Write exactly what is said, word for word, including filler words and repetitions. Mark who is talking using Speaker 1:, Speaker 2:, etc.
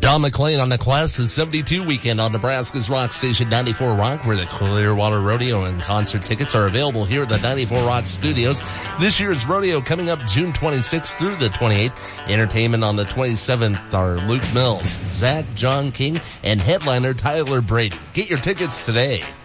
Speaker 1: Don McLean on the Class of seventy-two weekend on Nebraska's Rock Station ninety-four Rock, where the Clearwater Rodeo and concert tickets are available here at the ninety-four Rock Studios. This year's rodeo coming up June twenty-sixth through the twenty-eighth. Entertainment on the twenty-seventh are Luke Mills, Zach John King, and headliner Tyler Brady. Get your tickets today.